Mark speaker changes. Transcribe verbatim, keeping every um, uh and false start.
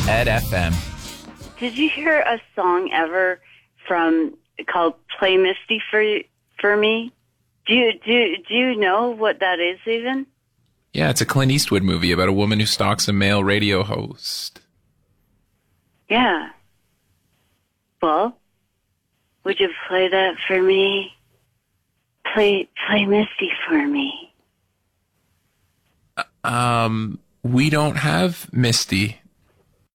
Speaker 1: Ed F M.
Speaker 2: Did you hear a song ever from called "Play Misty for for Me"? Do you do do you know what that is even?
Speaker 1: Yeah, it's a Clint Eastwood movie about a woman who stalks a male radio host.
Speaker 2: Yeah. Well, would you play that for me? Play play Misty for me.
Speaker 1: Um, we don't have Misty